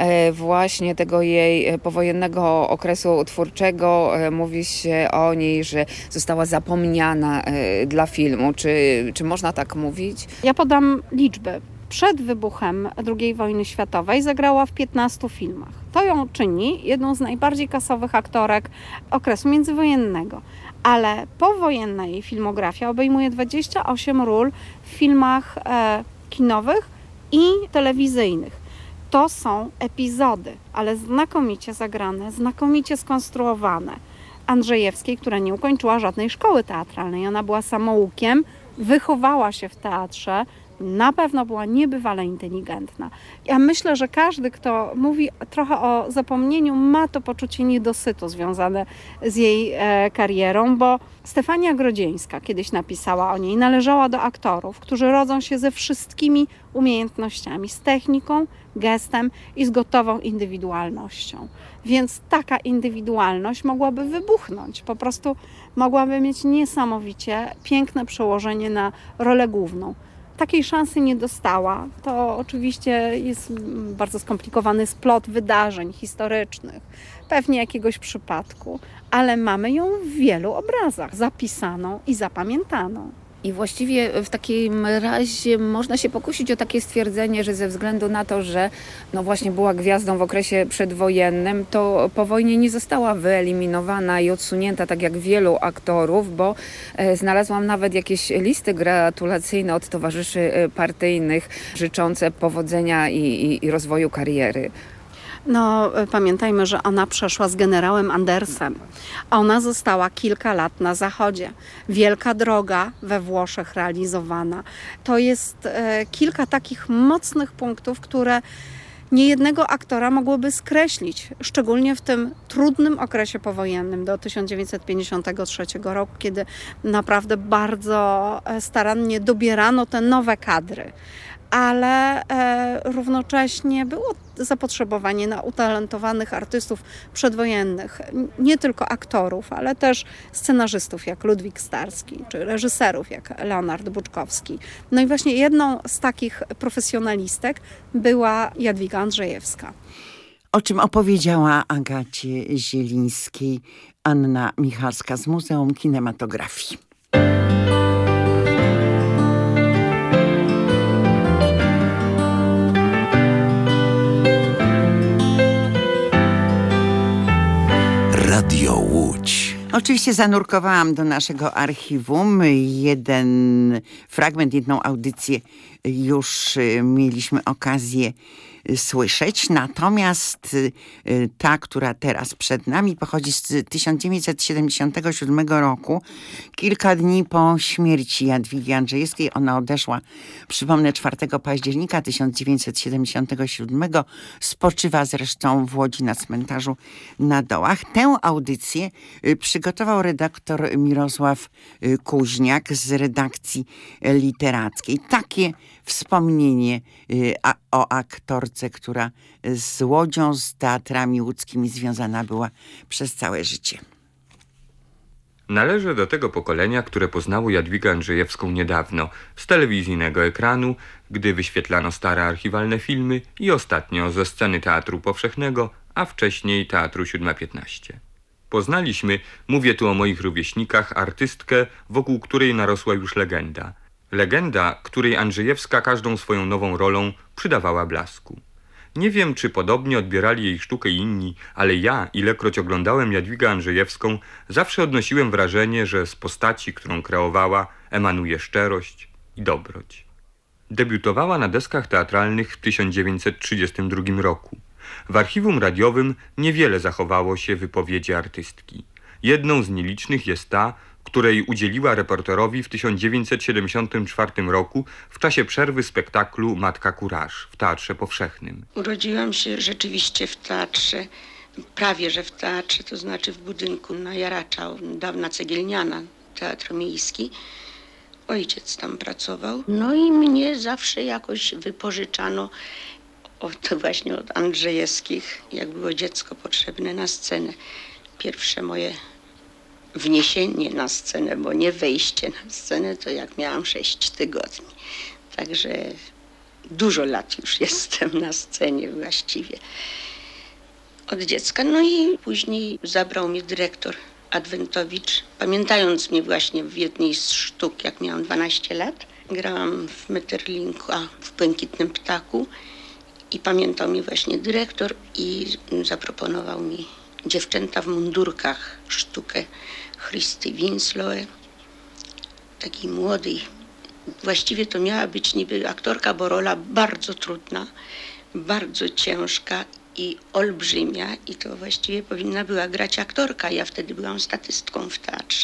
właśnie tego jej powojennego okresu twórczego. Mówi się o niej, że została zapomniana dla filmu. Czy, czy można tak mówić? Ja podam liczby. Przed wybuchem drugiej wojny światowej zagrała w piętnastu filmach. To ją czyni jedną z najbardziej kasowych aktorek okresu międzywojennego. Ale powojenna jej filmografia obejmuje dwadzieścia osiem ról w filmach e, kinowych i telewizyjnych. To są epizody, ale znakomicie zagrane, znakomicie skonstruowane. Andrzejewskiej, która nie ukończyła żadnej szkoły teatralnej. Ona była samoukiem, wychowała się w teatrze, na pewno była niebywale inteligentna. Ja myślę, że każdy, kto mówi trochę o zapomnieniu, ma to poczucie niedosytu związane z jej e, karierą, bo Stefania Grodzieńska kiedyś napisała o niej, należała do aktorów, którzy rodzą się ze wszystkimi umiejętnościami, z techniką, gestem i z gotową indywidualnością. Więc taka indywidualność mogłaby wybuchnąć, po prostu mogłaby mieć niesamowicie piękne przełożenie na rolę główną. Takiej szansy nie dostała. To oczywiście jest bardzo skomplikowany splot wydarzeń historycznych, pewnie jakiegoś przypadku, ale mamy ją w wielu obrazach zapisaną i zapamiętaną. I właściwie w takim razie można się pokusić o takie stwierdzenie, że ze względu na to, że no właśnie była gwiazdą w okresie przedwojennym, to po wojnie nie została wyeliminowana i odsunięta tak jak wielu aktorów, bo e, znalazłam nawet jakieś listy gratulacyjne od towarzyszy partyjnych życzące powodzenia i, i, i rozwoju kariery. No, pamiętajmy, że ona przeszła z generałem Andersem. Ona została kilka lat na Zachodzie. Wielka droga we Włoszech realizowana. To jest e, kilka takich mocnych punktów, które niejednego aktora mogłoby skreślić, szczególnie w tym trudnym okresie powojennym do tysiąc dziewięćset pięćdziesiątego trzeciego roku, kiedy naprawdę bardzo starannie dobierano te nowe kadry. Ale e, równocześnie było zapotrzebowanie na utalentowanych artystów przedwojennych, nie tylko aktorów, ale też scenarzystów jak Ludwik Starski, czy reżyserów jak Leonard Buczkowski. No i właśnie jedną z takich profesjonalistek była Jadwiga Andrzejewska. O czym opowiedziała Agacie Zielińskiej Anna Michalska z Muzeum Kinematografii. Radio Łódź. Oczywiście zanurkowałam do naszego archiwum jeden fragment, jedną audycję już mieliśmy okazję słyszeć. Natomiast ta, która teraz przed nami, pochodzi z tysiąc dziewięćset siedemdziesiątego siódmego roku. Kilka dni po śmierci Jadwigi Andrzejewskiej. Ona odeszła, przypomnę, czwartego października tysiąc dziewięćset siedemdziesiątego siódmego. Spoczywa zresztą w Łodzi na cmentarzu na Dołach. Tę audycję przygotował redaktor Mirosław Kuźniak z redakcji literackiej. Takie wspomnienie o aktorce, która z Łodzią, z teatrami łódzkimi związana była przez całe życie. Należę do tego pokolenia, które poznało Jadwigę Andrzejewską niedawno, z telewizyjnego ekranu, gdy wyświetlano stare archiwalne filmy i ostatnio ze sceny Teatru Powszechnego, a wcześniej Teatru siódma piętnaście. Poznaliśmy, mówię tu o moich rówieśnikach, artystkę, wokół której narosła już legenda. Legenda, której Andrzejewska każdą swoją nową rolą przydawała blasku. Nie wiem, czy podobnie odbierali jej sztukę inni, ale ja, ilekroć oglądałem Jadwigę Andrzejewską, zawsze odnosiłem wrażenie, że z postaci, którą kreowała, emanuje szczerość i dobroć. Debiutowała na deskach teatralnych w tysiąc dziewięćset trzydziestym drugim roku. W archiwum radiowym niewiele zachowało się wypowiedzi artystki. Jedną z nielicznych jest ta, której udzieliła reporterowi w tysiąc dziewięćset siedemdziesiątym czwartym roku w czasie przerwy spektaklu Matka Kuraż w Teatrze Powszechnym. Urodziłam się rzeczywiście w teatrze, prawie że w teatrze, to znaczy w budynku na Jaracza, dawna cegielniana, Teatr Miejski. Ojciec tam pracował. No i mnie zawsze jakoś wypożyczano od, właśnie od Andrzejewskich, jak było dziecko potrzebne na scenę. Pierwsze moje wniesienie na scenę, bo nie wejście na scenę, to jak miałam sześć tygodni. Także dużo lat już jestem na scenie właściwie od dziecka. No i później zabrał mnie dyrektor Adwentowicz, pamiętając mnie właśnie w jednej z sztuk, jak miałam dwanaście lat. Grałam w Metterlinku, a w Błękitnym Ptaku i pamiętał mnie właśnie dyrektor i zaproponował mi Dziewczęta w mundurkach, sztukę Christy Winsloe, takiej młodej. Właściwie to miała być niby aktorka, bo rola bardzo trudna, bardzo ciężka i olbrzymia i to właściwie powinna była grać aktorka. Ja wtedy byłam statystką w teatrze,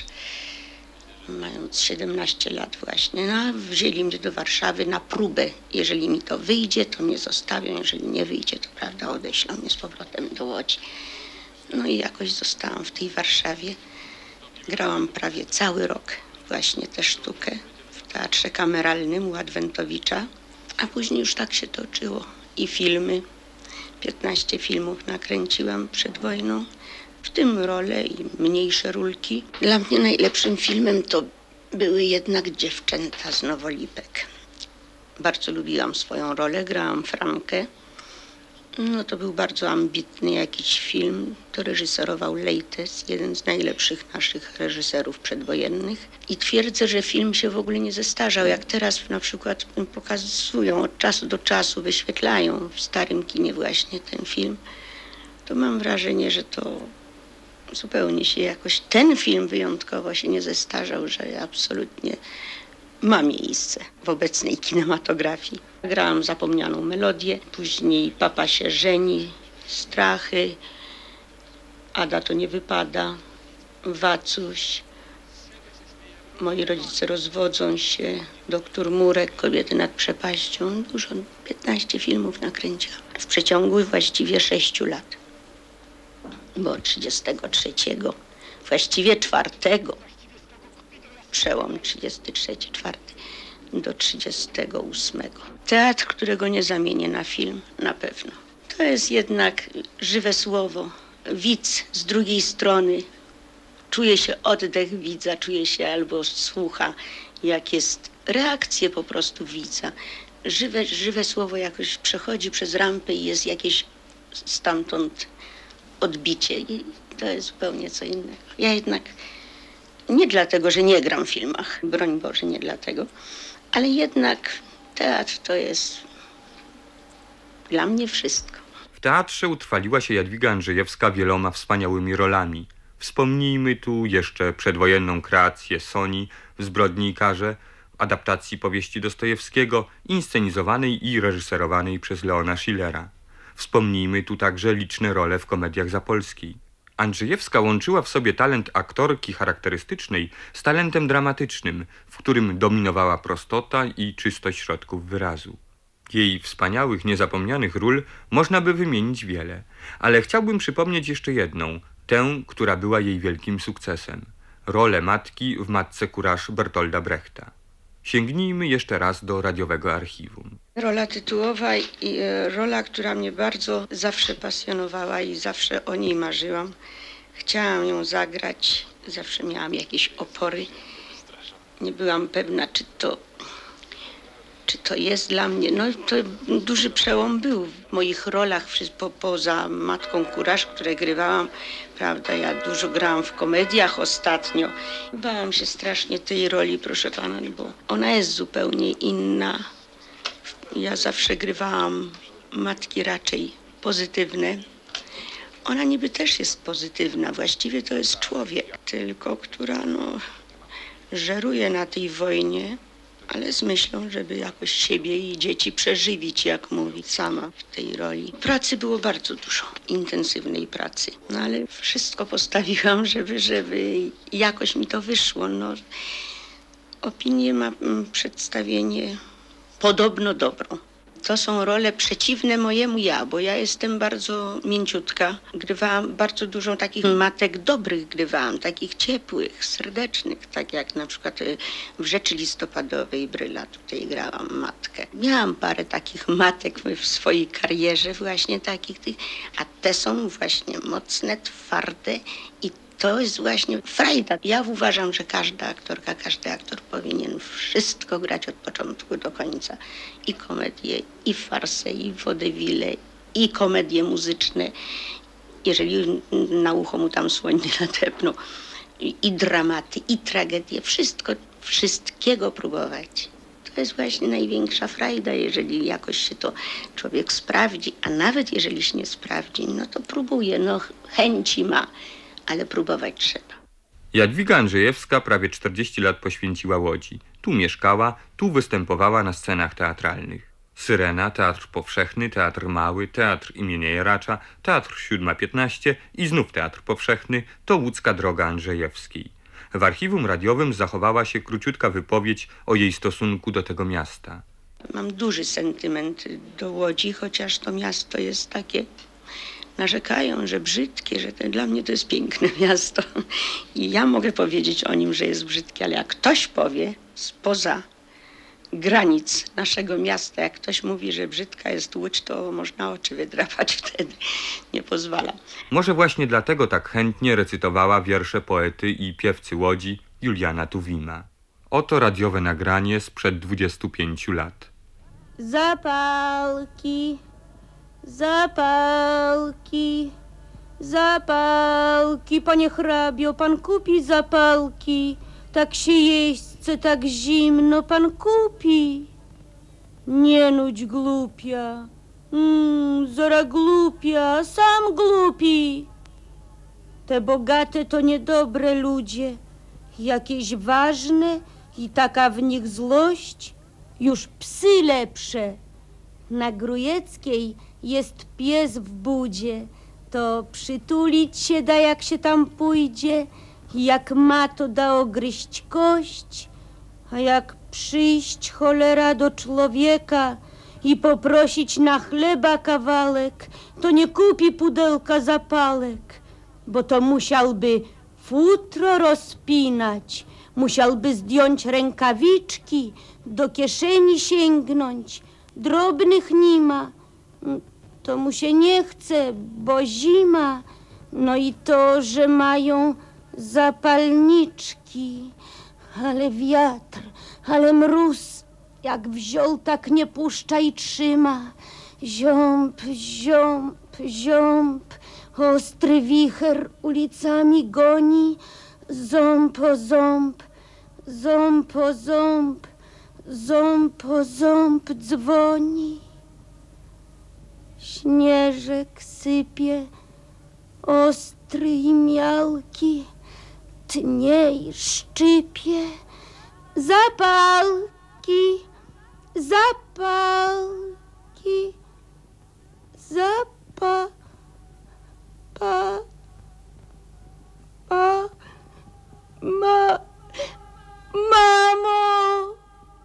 mając siedemnaście lat właśnie. No, wzięli mnie do Warszawy na próbę. Jeżeli mi to wyjdzie, to mnie zostawią, jeżeli nie wyjdzie, to prawda, odeślą mnie z powrotem do Łodzi. No i jakoś zostałam w tej Warszawie. Grałam prawie cały rok właśnie tę sztukę w Teatrze Kameralnym u Adwentowicza, a później już tak się toczyło. I filmy, piętnaście filmów nakręciłam przed wojną, w tym role i mniejsze rólki. Dla mnie najlepszym filmem to były jednak Dziewczęta z Nowolipek. Bardzo lubiłam swoją rolę, grałam Frankę. No to był bardzo ambitny jakiś film. To reżyserował Lejtes, jeden z najlepszych naszych reżyserów przedwojennych. I twierdzę, że film się w ogóle nie zestarzał. Jak teraz na przykład pokazują, od czasu do czasu wyświetlają w starym kinie właśnie ten film, to mam wrażenie, że to zupełnie się jakoś, ten film wyjątkowo się nie zestarzał, że absolutnie ma miejsce w obecnej kinematografii. Grałam Zapomnianą melodię, później Papa się żeni, Strachy, Ada to nie wypada, Wacuś, Moi rodzice rozwodzą się, Doktor Murek, Kobiety nad przepaścią. Dużo, piętnaście filmów nakręciłam w przeciągu właściwie sześciu lat. Bo od trzydziestego trzeciego, właściwie czwartego, przełom trzydziesty trzeci, czwarty do trzydziestego ósmego. Teatr, którego nie zamienię na film, na pewno. To jest jednak żywe słowo. Widz z drugiej strony czuje się oddech widza, czuje się albo słucha, jak jest reakcje po prostu widza. Żywe, żywe słowo jakoś przechodzi przez rampę i jest jakieś stamtąd odbicie i to jest zupełnie co innego. Ja jednak nie dlatego, że nie gram w filmach, broń Boże, nie dlatego, ale jednak teatr to jest dla mnie wszystko. W teatrze utrwaliła się Jadwiga Andrzejewska wieloma wspaniałymi rolami. Wspomnijmy tu jeszcze przedwojenną kreację Soni w Zbrodni i karze, adaptacji powieści Dostojewskiego, inscenizowanej i reżyserowanej przez Leona Schillera. Wspomnijmy tu także liczne role w komediach Zapolskiej. Andrzejewska łączyła w sobie talent aktorki charakterystycznej z talentem dramatycznym, w którym dominowała prostota i czystość środków wyrazu. Jej wspaniałych, niezapomnianych ról można by wymienić wiele, ale chciałbym przypomnieć jeszcze jedną, tę, która była jej wielkim sukcesem. Rolę matki w Matce Kuraż Bertolda Brechta. Sięgnijmy jeszcze raz do radiowego archiwum. Rola tytułowa i e, rola, która mnie bardzo zawsze pasjonowała i zawsze o niej marzyłam. Chciałam ją zagrać, zawsze miałam jakieś opory. Nie byłam pewna, czy to, czy to jest dla mnie. No to duży przełom był w moich rolach, po, poza Matką Kuraż, które grywałam. Prawda, ja dużo grałam w komediach ostatnio. Bałam się strasznie tej roli, proszę pana, bo ona jest zupełnie inna. Ja zawsze grywałam matki raczej pozytywne. Ona niby też jest pozytywna, właściwie to jest człowiek, tylko która no, żeruje na tej wojnie, ale z myślą, żeby jakoś siebie i dzieci przeżywić, jak mówi sama w tej roli. Pracy było bardzo dużo, intensywnej pracy, no ale wszystko postawiłam, żeby, żeby jakoś mi to wyszło. No, opinię ma przedstawienie podobno dobrą. To są role przeciwne mojemu ja, bo ja jestem bardzo mięciutka. Grywałam bardzo dużo takich matek dobrych, grywałam, takich ciepłych, serdecznych, tak jak na przykład w Rzeczy Listopadowej Bryla tutaj grałam matkę. Miałam parę takich matek w swojej karierze właśnie takich, a te są właśnie mocne, twarde i to jest właśnie frajda. Ja uważam, że każda aktorka, każdy aktor powinien wszystko grać od początku do końca. I komedię, i farsę, i wodewile, i komedie muzyczne. Jeżeli na ucho mu tam słoń nie nadepną. I, i dramaty, i tragedie. Wszystko, wszystkiego próbować. To jest właśnie największa frajda, jeżeli jakoś się to człowiek sprawdzi. A nawet jeżeli się nie sprawdzi, no to próbuje, no chęci ma. Ale próbować trzeba. Jadwiga Andrzejewska prawie czterdzieści lat poświęciła Łodzi. Tu mieszkała, tu występowała na scenach teatralnych. Syrena, Teatr Powszechny, Teatr Mały, Teatr imienia Jaracza, Teatr Siódma piętnaście i znów Teatr Powszechny to łódzka droga Andrzejewskiej. W archiwum radiowym zachowała się króciutka wypowiedź o jej stosunku do tego miasta. Mam duży sentyment do Łodzi, chociaż to miasto jest takie... Narzekają, że brzydkie, że to, dla mnie to jest piękne miasto. I ja mogę powiedzieć o nim, że jest brzydkie, ale jak ktoś powie spoza granic naszego miasta, jak ktoś mówi, że brzydka jest Łódź, to można oczy wydrapać wtedy. Nie pozwalam. Może właśnie dlatego tak chętnie recytowała wiersze poety i piewcy Łodzi Juliana Tuwima. Oto radiowe nagranie sprzed dwudziestu pięciu lat. Zapałki, zapałki, zapałki, panie hrabio, pan kupi zapałki, tak się jeźdźce, tak zimno, pan kupi. Nie nudź głupia, mm, zora głupia, sam głupi. Te bogate to niedobre ludzie, jakieś ważne i taka w nich złość, już psy lepsze. Na Grujeckiej jest pies w budzie, to przytulić się da, jak się tam pójdzie, jak ma, to da ogryźć kość, a jak przyjść cholera do człowieka i poprosić na chleba kawałek, to nie kupi pudełka zapałek, bo to musiałby futro rozpinać, musiałby zdjąć rękawiczki, do kieszeni sięgnąć, drobnych nie ma. To mu się nie chce, bo zima. No i to, że mają zapalniczki. Ale wiatr, ale mróz, jak wziął, tak nie puszcza i trzyma. Ziąb, ziąb, ziąb, ostry wicher ulicami goni. Ząb o ząb, ząb o ząb, ząb o ząb dzwoni. Śnieżek sypie, ostry i miałki, tnie i szczypie, zapałki, zapałki, zapa, pa, pa, ma, mamo,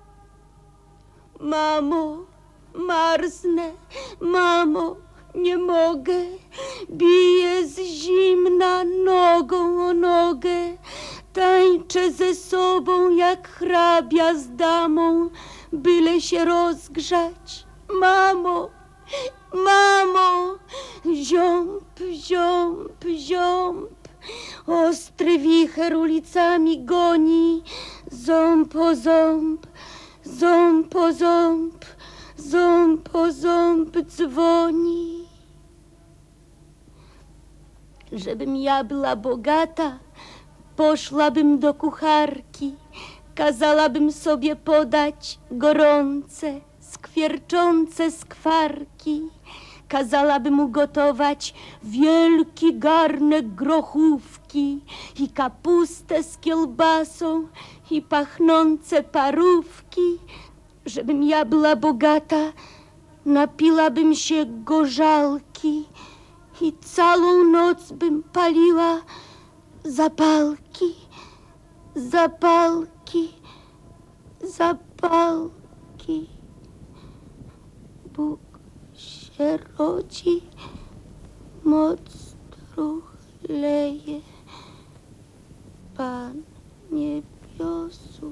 mamo, marznę, mamo, nie mogę, biję z zimna nogą o nogę, tańczę ze sobą jak hrabia z damą, byle się rozgrzać, mamo, mamo, ziąb, ziąb, ziąb, ostry wicher ulicami goni, ząb o ząb, ząb o ząb, ząb o ząb dzwoni. Żebym ja była bogata, poszłabym do kucharki, kazałabym sobie podać gorące, skwierczące skwarki. Kazałabym ugotować wielki garnek grochówki i kapustę z kielbasą i pachnące parówki. Żebym ja była bogata, napilabym się gorzałki i całą noc bym paliła zapalki, zapalki, zapalki. Bóg się rodzi, moc truchleje, Pan niebiosów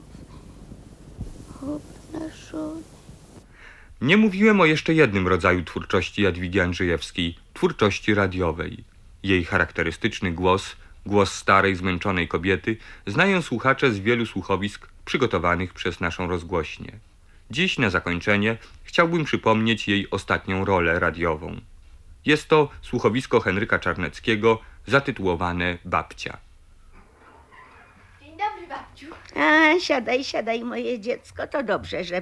obnażony. Nie mówiłem o jeszcze jednym rodzaju twórczości Jadwigi Andrzejewskiej, twórczości radiowej. Jej charakterystyczny głos, głos starej, zmęczonej kobiety, znają słuchacze z wielu słuchowisk przygotowanych przez naszą rozgłośnię. Dziś na zakończenie chciałbym przypomnieć jej ostatnią rolę radiową. Jest to słuchowisko Henryka Czarneckiego zatytułowane Babcia. A, siadaj, siadaj, moje dziecko. To dobrze, że